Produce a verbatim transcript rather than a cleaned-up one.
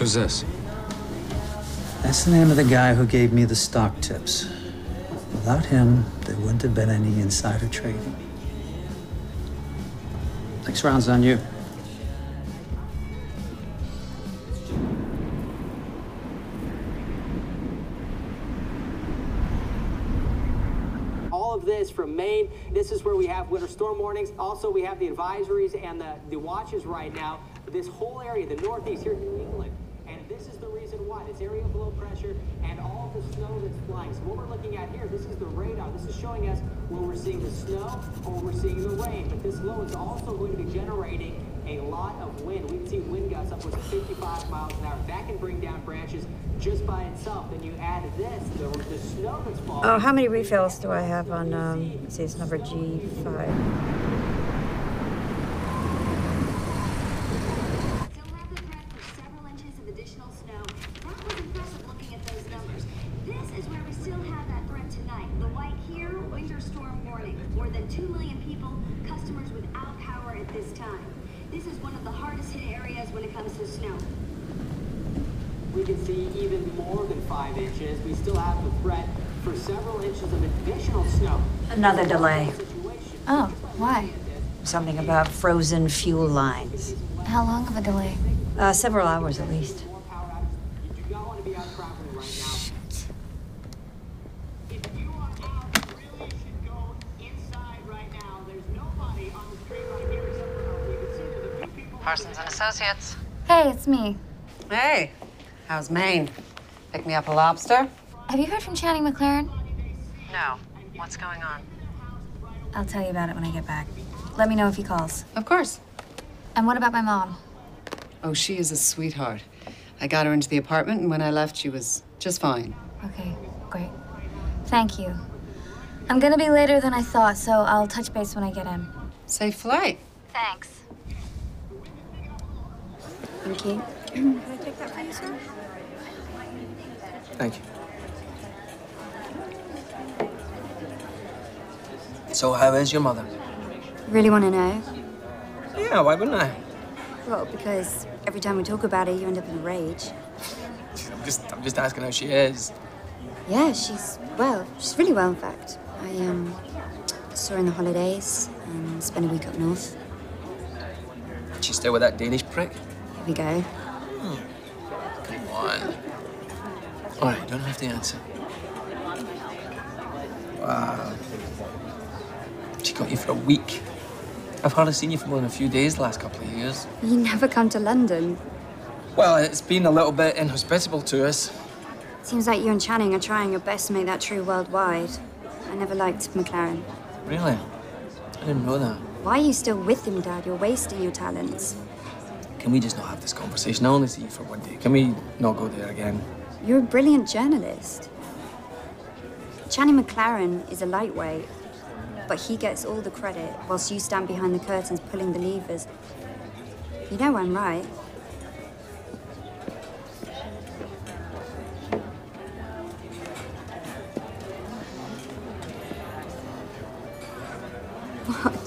Who's this? That's the name of the guy who gave me the stock tips. Without him, there wouldn't have been any insider trading. Next round's on you. All of this from Maine. This is where we have winter storm warnings. Also, we have the advisories and the, the watches right now. This whole area, the Northeast here in New England. And this is the reason why. This area of low pressure and all the snow that's flying. So what we're looking at here, this is the radar. This is showing us where we're seeing the snow or where we're seeing the rain. But this low is also going to be generating a lot of wind. We can see wind gusts upwards of fifty-five miles an hour. That can bring down branches just by itself. Then you add this, the, the snow that's falling. Oh, how many refills do I have on, um, let's see, it's number G five. This is one of the hardest hit areas when it comes to snow. We can see even more than five inches. We still have the threat for several inches of additional snow. Another delay. Oh, why? Something about frozen fuel lines. How long of a delay? Uh, several hours at least. Parsons and Associates. Hey, it's me. Hey, how's Maine? Pick me up a lobster? Have you heard from Channing McLaren? No. What's going on? I'll tell you about it when I get back. Let me know if he calls. Of course. And what about my mom? Oh, she is a sweetheart. I got her into the apartment, and when I left, she was just fine. Okay, great. Thank you. I'm gonna be later than I thought, so I'll touch base when I get in. Safe flight. Thanks. Thank you. Can I take that for you, sir? Thank you. So how is your mother? Really want to know? Yeah, why wouldn't I? Well, because every time we talk about her, you end up in a rage. I'm just, I'm just asking how she is. Yeah, she's well. She's really well, in fact. I um saw her in the holidays and spent a week up north. Did she stay with that Danish prick? Here we go. Hmm. Come on. All right, you don't have to answer. Wow. She got you for a week. I've hardly seen you for more than a few days the last couple of years. You never come to London. Well, it's been a little bit inhospitable to us. Seems like you and Channing are trying your best to make that true worldwide. I never liked McLaren. Really? I didn't know that. Why are you still with him, Dad? You're wasting your talents. Can we just not have this conversation? I only see you for one day. Can we not go there again? You're a brilliant journalist. Channing McLaren is a lightweight, but he gets all the credit whilst you stand behind the curtains pulling the levers. You know I'm right.